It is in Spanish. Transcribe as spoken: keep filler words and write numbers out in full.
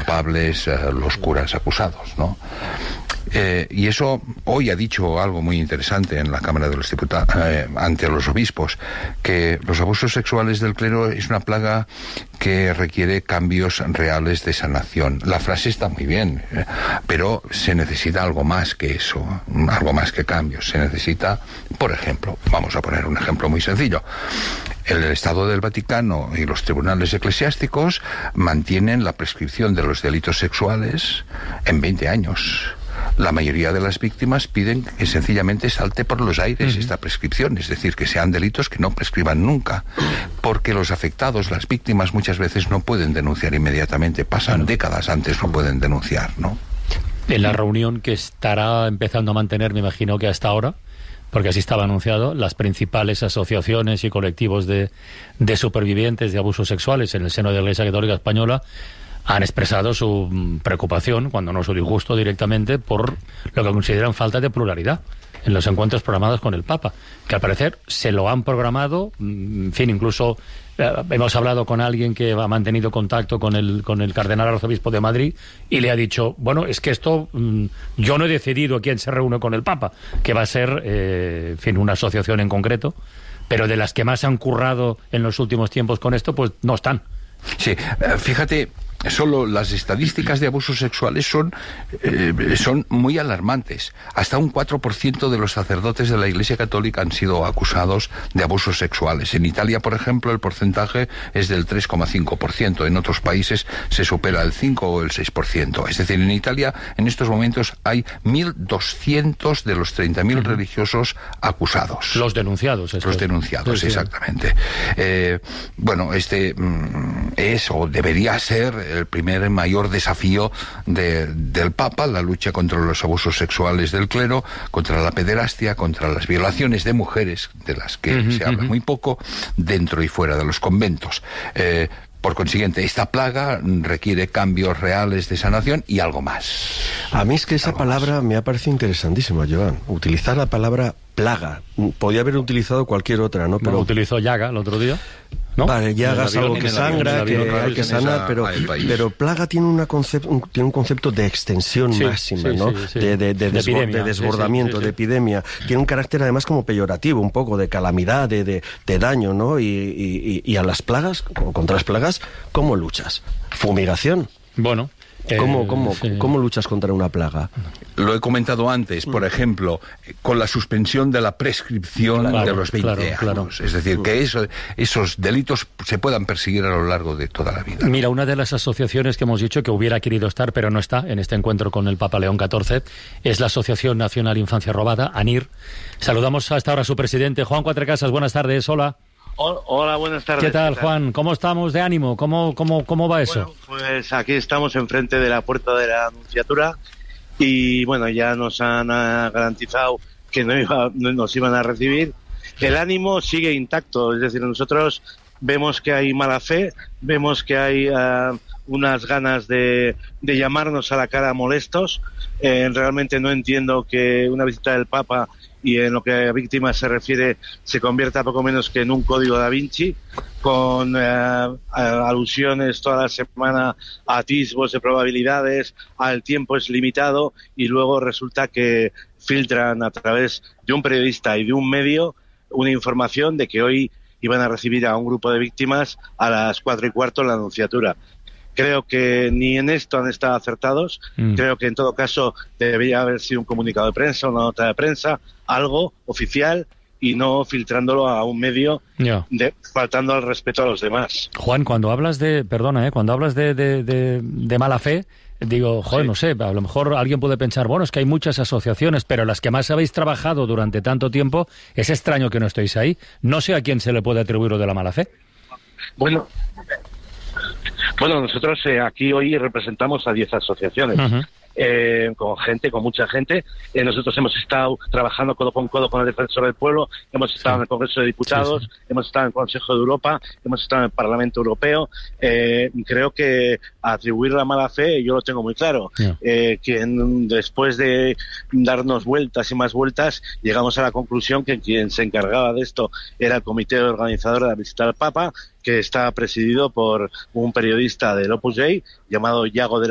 culpables, eh, los curas acusados, ¿no? Eh, y eso, hoy ha dicho algo muy interesante en la Cámara de los Diputados, eh, ante los obispos, que los abusos sexuales del clero es una plaga que requiere cambios reales de sanación. La frase está muy bien, eh, pero se necesita algo más que eso, algo más que cambios. Se necesita, por ejemplo, vamos a poner un ejemplo muy sencillo. El Estado del Vaticano y los tribunales eclesiásticos mantienen la prescripción de los delitos sexuales en veinte años. La mayoría de las víctimas piden que sencillamente salte por los aires uh-huh. esta prescripción, es decir, que sean delitos que no prescriban nunca, porque los afectados, las víctimas, muchas veces no pueden denunciar inmediatamente, pasan claro. décadas antes, no pueden denunciar, ¿no? En la reunión que estará empezando a mantener, me imagino que hasta ahora, porque así estaba anunciado, las principales asociaciones y colectivos de, de supervivientes de abusos sexuales en el seno de la Iglesia Católica Española han expresado su preocupación, cuando no su disgusto directamente, por lo que consideran falta de pluralidad en los encuentros programados con el Papa, que al parecer se lo han programado, en fin, incluso eh, hemos hablado con alguien que ha mantenido contacto con el, con el cardenal arzobispo de Madrid y le ha dicho, bueno, es que esto, mm, yo no he decidido quién se reúne con el Papa, que va a ser, eh, en fin, una asociación en concreto, pero de las que más han currado en los últimos tiempos con esto, pues no están. Sí, fíjate, solo las estadísticas de abusos sexuales son, eh, son muy alarmantes. Hasta un cuatro por ciento de los sacerdotes de la Iglesia Católica han sido acusados de abusos sexuales. En Italia, por ejemplo, el porcentaje es del tres coma cinco por ciento. En otros países se supera el cinco o el seis por ciento. Es decir, en Italia, en estos momentos, hay mil doscientos de los treinta mil uh-huh. religiosos acusados. Los denunciados. Los denunciados, sí, exactamente. Eh, bueno, este mm, es o debería ser el primer mayor desafío de, del Papa, la lucha contra los abusos sexuales del clero, contra la pederastia, contra las violaciones de mujeres, de las que uh-huh, se habla uh-huh. muy poco, dentro y fuera de los conventos. Eh, Por consiguiente, esta plaga requiere cambios reales de sanación y algo más. A mí es que esa algo palabra más. Me ha parecido interesantísima, Joan. Utilizar la palabra plaga. Podía haber utilizado cualquier otra, ¿no? Pero no, utilizó llaga el otro día, ¿no? Vale, llaga es algo que sangra, que hay que sanar, pero, pero plaga tiene, una concep- un, tiene un concepto de extensión sí, máxima, sí, ¿no? Sí, sí. De, de, de, de, desbor- de desbordamiento, sí, sí, sí, sí. de epidemia. Tiene un carácter además como peyorativo, un poco de calamidad, de, de, de daño, ¿no? Y, y, y a las plagas, contra las plagas, ¿cómo luchas? Fumigación. Bueno. ¿Cómo, eh, cómo, sí. ¿Cómo luchas contra una plaga? Lo he comentado antes, por ejemplo, con la suspensión de la prescripción claro, de los veinte claro, años. Claro. Es decir, que eso, esos delitos se puedan perseguir a lo largo de toda la vida. Mira, una de las asociaciones que hemos dicho que hubiera querido estar, pero no está en este encuentro con el Papa León catorce, es la Asociación Nacional Infancia Robada, ANIR. Saludamos hasta ahora a su presidente, Juan Cuatrecasas. Buenas tardes, hola. Hola, buenas tardes. ¿Qué tal, Juan? ¿Cómo estamos de ánimo? ¿Cómo, cómo, cómo va eso? Bueno, pues aquí estamos enfrente de la puerta de la Anunciatura y, bueno, ya nos han garantizado que no iba, no nos iban a recibir. El ánimo sigue intacto, es decir, nosotros vemos que hay mala fe, vemos que hay uh, unas ganas de, de llamarnos a la cara molestos. Eh, realmente no entiendo que una visita del Papa y en lo que a víctimas se refiere se convierta poco menos que en un código da Vinci, con eh, alusiones toda la semana a atisbos de probabilidades, al tiempo es limitado, y luego resulta que filtran a través de un periodista y de un medio una información de que hoy iban a recibir a un grupo de víctimas a las cuatro y cuarto en la Anunciatura. Creo que ni en esto han estado acertados. Mm. Creo que en todo caso debería haber sido un comunicado de prensa, una nota de prensa, algo oficial, y no filtrándolo a un medio, yeah. de, faltando al respeto a los demás. Juan, cuando hablas de, perdona, ¿eh? cuando hablas de, de, de, de mala fe, digo, joder, sí. no sé, a lo mejor alguien puede pensar, bueno, es que hay muchas asociaciones, pero las que más habéis trabajado durante tanto tiempo, es extraño que no estéis ahí. No sé a quién se le puede atribuir lo de la mala fe. Bueno... Bueno, nosotros eh, aquí hoy representamos a diez asociaciones, uh-huh. eh, con gente, con mucha gente. Eh, nosotros hemos estado trabajando codo con codo con el Defensor del Pueblo, hemos estado sí. en el Congreso de Diputados, sí, sí. hemos estado en el Consejo de Europa, hemos estado en el Parlamento Europeo. Eh, creo que atribuir la mala fe, yo lo tengo muy claro, yeah. eh, que después de darnos vueltas y más vueltas, llegamos a la conclusión que quien se encargaba de esto era el comité organizador de la visita al Papa, que está presidido por un periodista del Opus Dei llamado Iago de